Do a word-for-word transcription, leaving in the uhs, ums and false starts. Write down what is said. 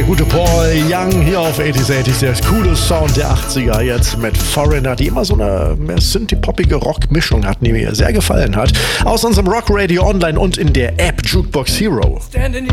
gute Paul Young hier auf achtziger achtzig, der coole Sound der achtziger, jetzt mit Foreigner, die immer so eine mehr synthie-poppige Rock-Mischung hatten, die mir sehr gefallen hat. Aus unserem Rock Radio Online und in der App Jukebox Hero.